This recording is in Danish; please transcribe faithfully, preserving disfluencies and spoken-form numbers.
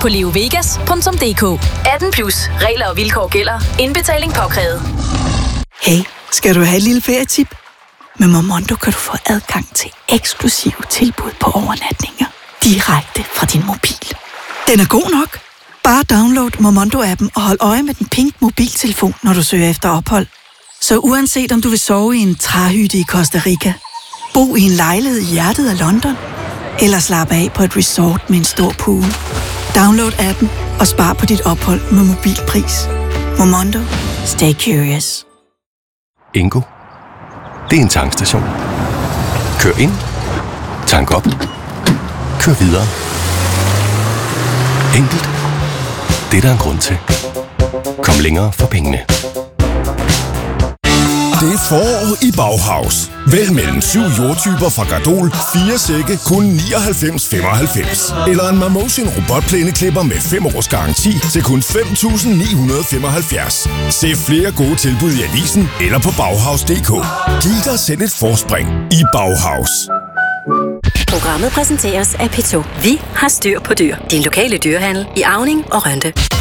på leovegas punktum d k. atten plus. Regler og vilkår gælder. Indbetaling påkrævet. Hey, skal du have et lille ferietip? Med Momondo kan du få adgang til eksklusive tilbud på overnatninger direkte fra din mobil. Den er god nok. Bare download Momondo-appen og hold øje med den pink mobiltelefon, når du søger efter ophold. Så uanset om du vil sove i en træhytte i Costa Rica, bo i en lejlighed i hjertet af London, eller slappe af på et resort med en stor pool. Download appen og spar på dit ophold med mobilpris. Momondo. Stay curious. Ingo. Det er en tankstation. Kør ind. Tank op. Kør videre. Enkelt. Det er der en grund til. Kom længere for pengene. Det er forår i Bauhaus. Vælg mellem syv jordtyper fra Gardol, fire sække, kun nioghalvfems femoghalvfems. Eller en Mamotion robotplæneklipper med fem års garanti til kun fem tusind ni hundrede femoghalvfjerds. Se flere gode tilbud i avisen eller på Bauhaus punktum d k. Giv dig selv et forspring i Bauhaus. Programmet præsenteres af P to. Vi har styr på dyr. Din lokale dyrehandel i Auning og Rønde.